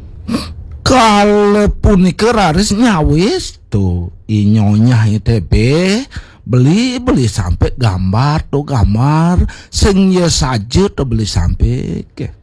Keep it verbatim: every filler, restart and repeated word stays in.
Kalau punika raris nyawis tuh inyonya itu be beli beli sampai gambar tuh gambar sing ya saja tuh beli sampai ke